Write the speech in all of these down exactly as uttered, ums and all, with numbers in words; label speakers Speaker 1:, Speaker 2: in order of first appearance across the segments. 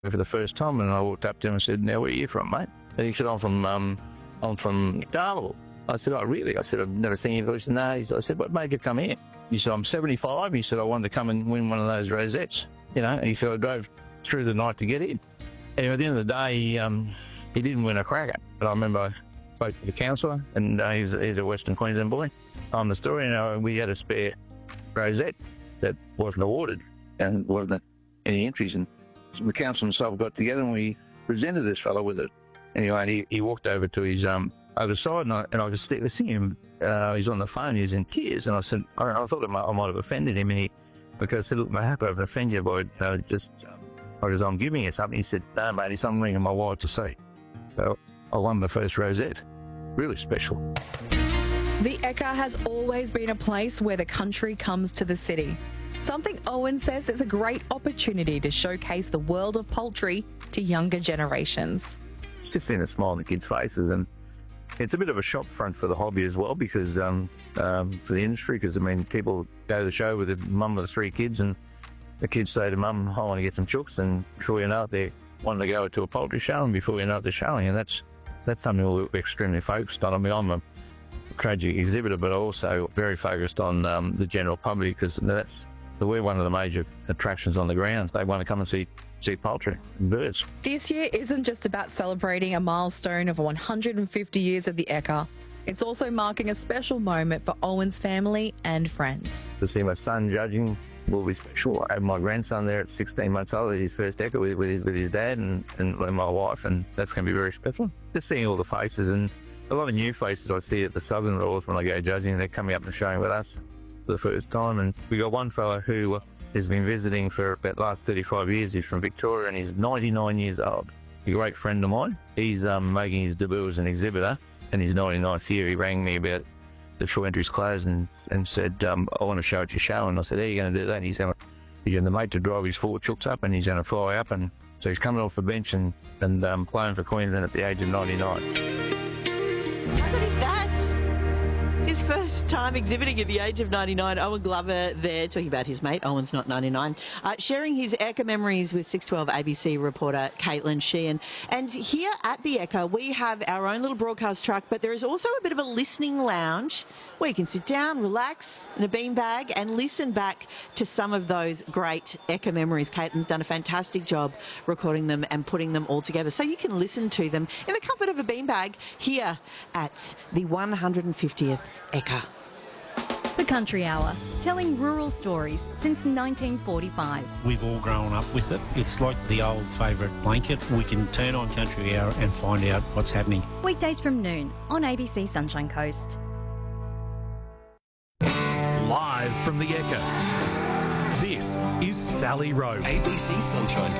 Speaker 1: for the first time, and I walked up to him and said, "Now, where are you from, mate?" And he said, "I'm from, um, I'm from Darwin." I said, "Oh, really?" I said, "I've never seen you." He said, "No." He said, I said, "What made you come here?" He said, "I'm seventy-five." He said, "I wanted to come and win one of those rosettes," you know. And he said, "I drove through the night to get in." Anyway, at the end of the day, he, um, he didn't win a cracker. But I remember I spoke to the counsellor, and uh, he's, he's a Western Queensland boy. I'm the story, and uh, we had a spare rosette that wasn't awarded, and wasn't any entries. And the council and myself got together, and we presented this fellow with it. Anyway, he, he walked over to his um other side, and I, and I could see, see him. Uh, he's on the phone. He's in tears, and I said, I, I thought I might, I might have offended him, and he, because I said, "Look, I hope I haven't offended you by uh, just because I'm giving you something." He said, "No, mate, it's I'm ringing my wife to see." So I won the first rosette. Really special.
Speaker 2: The Ekka has always been a place where the country comes to the city. Something Owen says is a great opportunity to showcase the world of poultry to younger generations.
Speaker 1: Just seeing a smile on the kids' faces, and it's a bit of a shop front for the hobby as well, because um, um, for the industry, because I mean, people go to the show with their mum with three kids, and the kids say to mum, "I want to get some chooks," and before you know it, they're wanting to go to a poultry show, and before you know it, they're showing, and that's that's something we're extremely focused on. I mean, I'm a tragic exhibitor, but also very focused on um, the general public, because that's we're one of the major attractions on the grounds. They want to come and see see poultry and birds.
Speaker 2: This year isn't just about celebrating a milestone of one hundred fifty years of the Ekka. It's also marking a special moment for Owen's family and friends.
Speaker 1: To see my son judging will be special. I have my grandson there at sixteen months old, his first Ekka with, with, his, with his dad and, and my wife, and that's going to be very special. Just seeing all the faces, and a lot of new faces I see at the Southern Royals when I go judging. They're coming up and showing with us for the first time. And we got one fellow who has been visiting for about the last thirty-five years. He's from Victoria, and he's ninety-nine years old. A great friend of mine. He's um, making his debut as an exhibitor, and his ninety-ninth year. He rang me about the short entries closed and, and said, um, "I want to show it your show." And I said, "How are you going to do that?" And he's going to, he's going to mate to drive his four chooks up, and he's going to fly up. And so he's coming off the bench and, and um, playing for Queensland at the age of ninety-nine.
Speaker 3: How good is that? His first time exhibiting at the age of ninety-nine. Owen Glover there, talking about his mate. Owen's not ninety-nine. Uh, sharing his Ekka memories with six twelve A B C reporter Caitlin Sheehan. And here at the Ekka, we have our own little broadcast truck, but there is also a bit of a listening lounge where you can sit down, relax in a beanbag and listen back to some of those great Ekka memories. Caitlin's done a fantastic job recording them and putting them all together, so you can listen to them in the comfort of a beanbag here at the one hundred fiftieth Ekka.
Speaker 4: The Country Hour, telling rural stories since nineteen forty-five.
Speaker 5: We've all grown up with it. It's like the old favourite blanket. We can turn on Country Hour and find out what's happening.
Speaker 4: Weekdays from noon on A B C Sunshine Coast.
Speaker 6: Live from the Ekka, this is Sally Rowe.
Speaker 7: A B C Sunshine.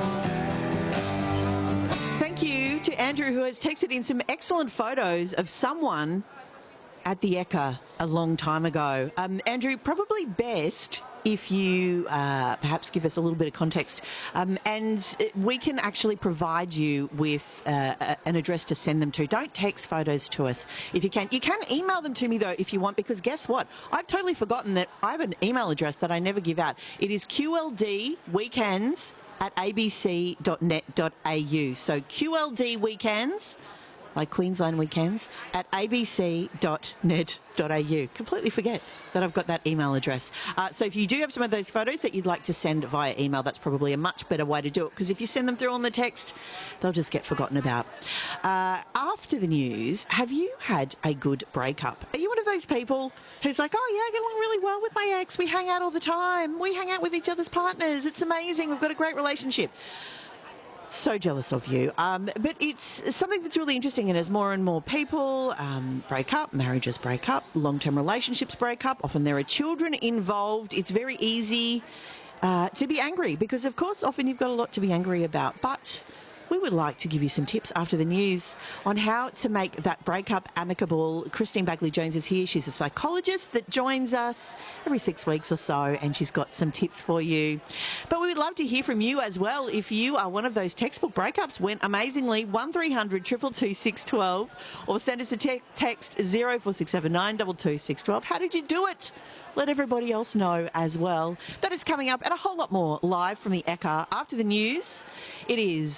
Speaker 3: Thank you to Andrew, who has texted in some excellent photos of someone at the Ekka a long time ago. Um, Andrew, probably best if you uh, perhaps give us a little bit of context, um, and we can actually provide you with uh, an address to send them to. Don't text photos to us if you can. You can email them to me though if you want, because guess what? I've totally forgotten that I have an email address that I never give out. It is Q L D weekends at a b c dot net dot a u. So Q L D weekends, like Queensland weekends, at a b c dot net dot a u. Completely forget that I've got that email address. Uh, so if you do have some of those photos that you'd like to send via email, that's probably a much better way to do it, because if you send them through on the text, they'll just get forgotten about. Uh, after the news, have you had a good breakup? Are you one of those people who's like, "Oh yeah, I get along really well with my ex. We hang out all the time. We hang out with each other's partners. It's amazing. We've got a great relationship." So jealous of you. Um, but it's something that's really interesting, and as more and more people um, break up, marriages break up, long-term relationships break up, often there are children involved, it's very easy uh, to be angry because, of course, often you've got a lot to be angry about. But we would like to give you some tips after the news on how to make that breakup amicable. Christine Bagley-Jones is here. She's a psychologist that joins us every six weeks or so, and she's got some tips for you. But we would love to hear from you as well. If you are one of those textbook breakups, went amazingly, one three hundred two two two six one two, or send us a te- text zero four six seven nine two two six one two. How did you do it? Let everybody else know as well. That is coming up, and a whole lot more live from the Ekka after the news. It is